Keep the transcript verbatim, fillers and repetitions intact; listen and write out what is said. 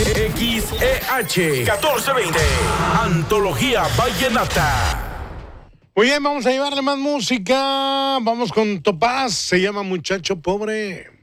X E H catorce veinte, Antología Vallenata. Muy bien, vamos a llevarle más música. Vamos con Topaz, se llama Muchacho Pobre.